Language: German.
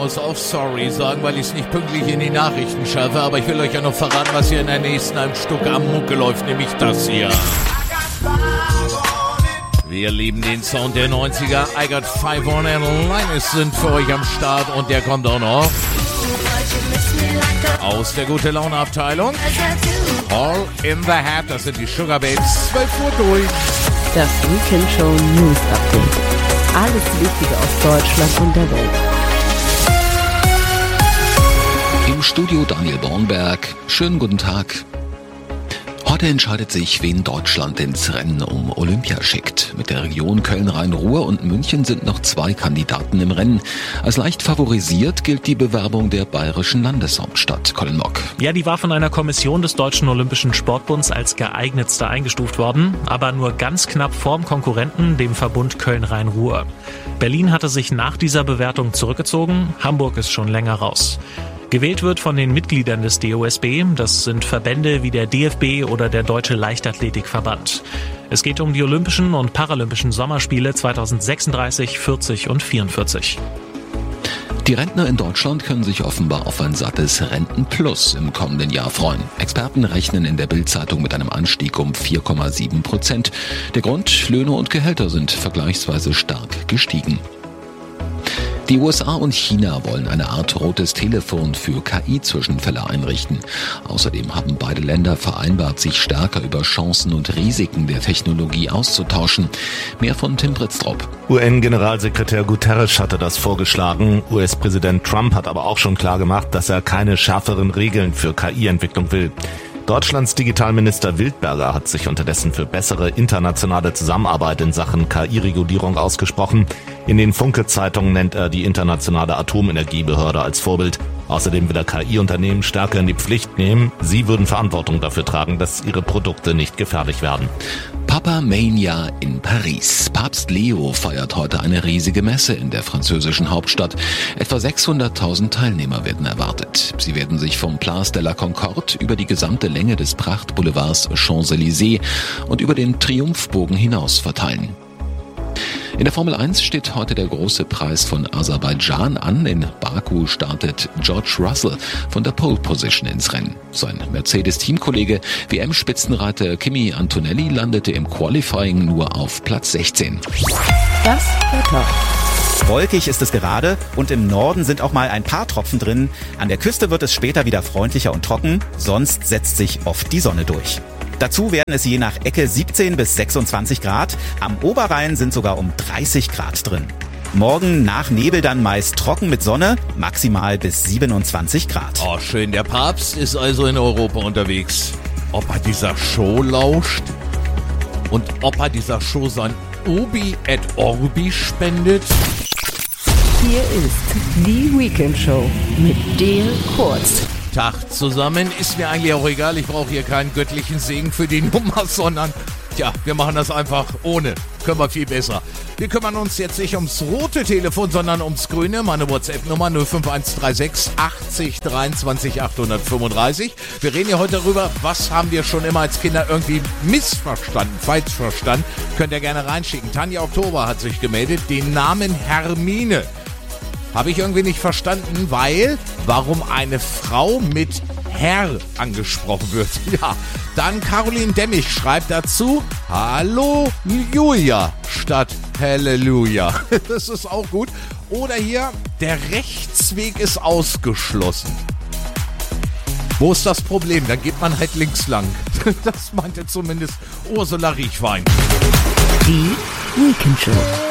muss auch sorry sagen, weil ich es nicht pünktlich in die Nachrichten schaffe. Aber ich will euch ja noch verraten, was hier in der nächsten halben Stunde am Mucke läuft, nämlich das hier. Wir lieben den Sound der 90er. I Got Five on and Linus sind für euch am Start und der kommt auch noch aus der Gute-Laune-Abteilung. All in the Hat, das sind die Sugar Babes. 12 Uhr durch. Das Weekend Show News Update. Alles Wichtige aus Deutschland und der Welt. Im Studio Daniel Bornberg. Schönen guten Tag. Heute entscheidet sich, wen Deutschland ins Rennen um Olympia schickt. Mit der Region Köln-Rhein-Ruhr und München sind noch 2 Kandidaten im Rennen. Als leicht favorisiert gilt die Bewerbung der bayerischen Landeshauptstadt Colin Mock. Ja, die war von einer Kommission des Deutschen Olympischen Sportbunds als geeignetste eingestuft worden, aber nur ganz knapp vorm Konkurrenten, dem Verbund Köln-Rhein-Ruhr. Berlin hatte sich nach dieser Bewertung zurückgezogen, Hamburg ist schon länger raus. Gewählt wird von den Mitgliedern des DOSB, das sind Verbände wie der DFB oder der Deutsche Leichtathletikverband. Es geht um die Olympischen und Paralympischen Sommerspiele 2036, 40 und 44. Die Rentner in Deutschland können sich offenbar auf ein sattes Rentenplus im kommenden Jahr freuen. Experten rechnen in der Bild-Zeitung mit einem Anstieg um 4,7%. Der Grund: Löhne und Gehälter sind vergleichsweise stark gestiegen. Die USA und China wollen eine Art rotes Telefon für KI-Zwischenfälle einrichten. Außerdem haben beide Länder vereinbart, sich stärker über Chancen und Risiken der Technologie auszutauschen. Mehr von Tim Britztrup. UN-Generalsekretär Guterres hatte das vorgeschlagen. US-Präsident Trump hat aber auch schon klargemacht, dass er keine schärferen Regeln für KI-Entwicklung will. Deutschlands Digitalminister Wildberger hat sich unterdessen für bessere internationale Zusammenarbeit in Sachen KI-Regulierung ausgesprochen. In den Funke-Zeitungen nennt er die internationale Atomenergiebehörde als Vorbild. Außerdem will er KI-Unternehmen stärker in die Pflicht nehmen. Sie würden Verantwortung dafür tragen, dass ihre Produkte nicht gefährlich werden. Papa Mania in Paris. Papst Leo feiert heute eine riesige Messe in der französischen Hauptstadt. Etwa 600.000 Teilnehmer werden erwartet. Sie werden sich vom Place de la Concorde über die gesamte Länge des Prachtboulevards Champs-Élysées und über den Triumphbogen hinaus verteilen. In der Formel 1 steht heute der große Preis von Aserbaidschan an. In Baku startet George Russell von der Pole Position ins Rennen. Sein Mercedes-Teamkollege WM-Spitzenreiter Kimi Antonelli landete im Qualifying nur auf Platz 16. Das Wetter. Wolkig ist es gerade und im Norden sind auch mal ein paar Tropfen drin. An der Küste wird es später wieder freundlicher und trocken, sonst setzt sich oft die Sonne durch. Dazu werden es je nach Ecke 17 bis 26 Grad. Am Oberrhein sind sogar um 30 Grad drin. Morgen nach Nebel dann meist trocken mit Sonne, maximal bis 27 Grad. Oh, schön. Der Papst ist also in Europa unterwegs. Ob er dieser Show lauscht und ob er dieser Show sein Ubi et Orbi spendet? Hier ist die Weekend Show mit Dale Kurz. Tag zusammen, ist mir eigentlich auch egal, ich brauche hier keinen göttlichen Segen für die Nummer, sondern, wir machen das einfach ohne, können wir viel besser. Wir kümmern uns jetzt nicht ums rote Telefon, sondern ums grüne, meine WhatsApp-Nummer 05136 80 23 835. Wir reden ja heute darüber, was haben wir schon immer als Kinder irgendwie missverstanden, falsch verstanden, könnt ihr gerne reinschicken. Tanja Oktober hat sich gemeldet, den Namen Hermine habe ich irgendwie nicht verstanden, weil, warum eine Frau mit Herr angesprochen wird. Ja, dann Caroline Demmich schreibt dazu, Hallo Julia statt Halleluja. Das ist auch gut. Oder hier, der Rechtsweg ist ausgeschlossen. Wo ist das Problem? Dann geht man halt links lang. Das meinte zumindest Ursula Riechwein. Die Weekend Show.